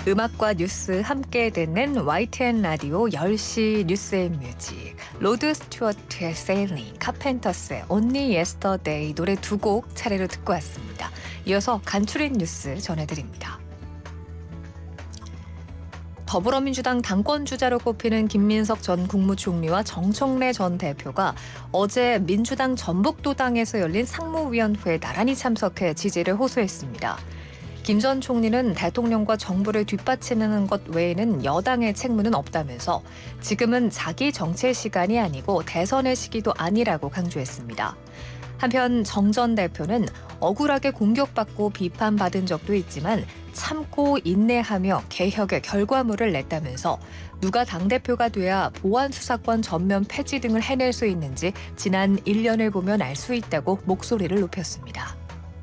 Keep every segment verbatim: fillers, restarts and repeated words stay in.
음악과 뉴스 함께 듣는 와이티엔 라디오 열 시 뉴스앤뮤직. 로드 스튜어트의 Sailing, 카펜터스의 Only Yesterday 노래 두 곡 차례로 듣고 왔습니다. 이어서 간추린 뉴스 전해드립니다. 더불어민주당 당권주자로 꼽히는 김민석 전 국무총리와 정청래 전 대표가 어제 민주당 전북도당에서 열린 상무위원회에 나란히 참석해 지지를 호소했습니다. 김 전 총리는 대통령과 정부를 뒷받침하는 것 외에는 여당의 책무는 없다면서 지금은 자기 정치의 시간이 아니고 대선의 시기도 아니라고 강조했습니다. 한편 정 전 대표는 억울하게 공격받고 비판받은 적도 있지만 참고 인내하며 개혁의 결과물을 냈다면서 누가 당대표가 돼야 보안수사권 전면 폐지 등을 해낼 수 있는지 지난 일 년을 보면 알 수 있다고 목소리를 높였습니다.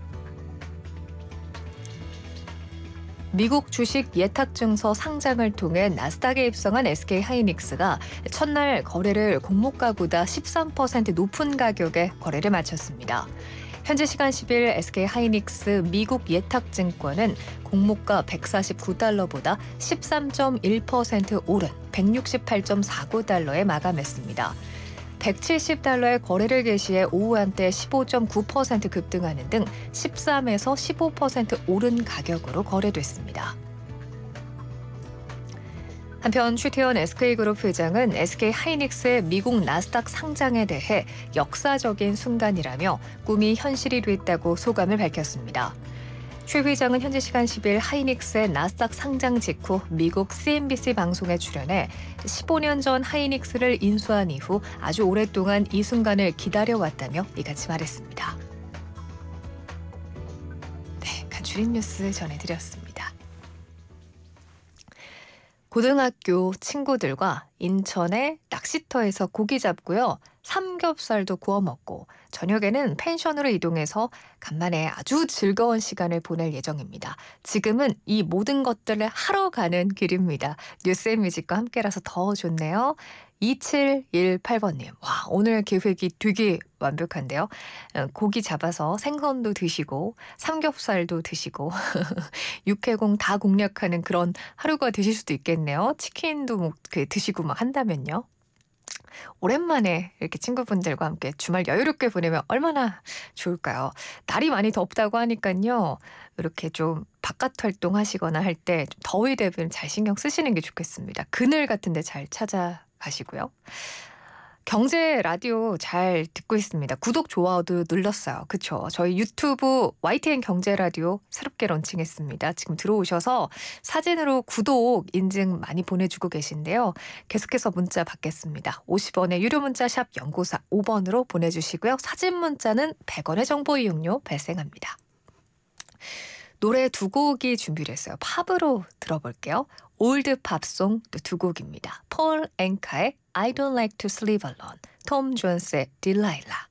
미국 주식 예탁증서 상장을 통해 나스닥에 입성한 에스케이하이닉스가 첫날 거래를 공모가보다 십삼 퍼센트 높은 가격에 거래를 마쳤습니다. 현지 시간 십 일 에스케이하이닉스 미국 예탁증권은 공모가 백사십구 달러보다 십삼 점 일 퍼센트 오른 백육십팔 점 사구 달러에 마감했습니다. 백칠십 달러의 거래를 개시해 오후 한때 십오 점 구 퍼센트 급등하는 등 십삼에서 십오 퍼센트 오른 가격으로 거래됐습니다. 한편 최태원 에스케이그룹 회장은 에스케이하이닉스의 미국 나스닥 상장에 대해 역사적인 순간이라며 꿈이 현실이 됐다고 소감을 밝혔습니다. 최 회장은 현지 시간 십 일 하이닉스의 나스닥 상장 직후 미국 씨엔비씨 방송에 출연해 십오 년 전 하이닉스를 인수한 이후 아주 오랫동안 이 순간을 기다려왔다며 이같이 말했습니다. 네, 간추린 뉴스 전해드렸습니다. 고등학교 친구들과 인천의 낚시터에서 고기 잡고요. 삼겹살도 구워 먹고 저녁에는 펜션으로 이동해서 간만에 아주 즐거운 시간을 보낼 예정입니다. 지금은 이 모든 것들을 하러 가는 길입니다. 뉴스앤뮤직과 함께라서 더 좋네요. 이칠일팔 번님. 와, 오늘 계획이 되게 완벽한데요. 고기 잡아서 생선도 드시고 삼겹살도 드시고 육해공 다 공략하는 그런 하루가 되실 수도 있겠네요. 치킨도 뭐 드시고 막 한다면요. 오랜만에 이렇게 친구분들과 함께 주말 여유롭게 보내면 얼마나 좋을까요? 날이 많이 덥다고 하니까요. 이렇게 좀 바깥 활동하시거나 할 때 더위 대비는 잘 신경 쓰시는 게 좋겠습니다. 그늘 같은 데 잘 찾아가시고요. 경제 라디오 잘 듣고 있습니다. 구독, 좋아요도 눌렀어요. 그쵸? 저희 유튜브 와이티엔 경제 라디오 새롭게 런칭했습니다. 지금 들어오셔서 사진으로 구독 인증 많이 보내주고 계신데요. 계속해서 문자 받겠습니다. 오십 원의 유료 문자 샵 공구사오 번으로 보내주시고요. 사진 문자는 백 원의 정보 이용료 발생합니다. 노래 두 곡이 준비를 했어요. 팝으로 들어볼게요. 올드 팝송 두 곡입니다. 폴 앵카의 I don't like to sleep alone, 톰 존스의 딜라일라.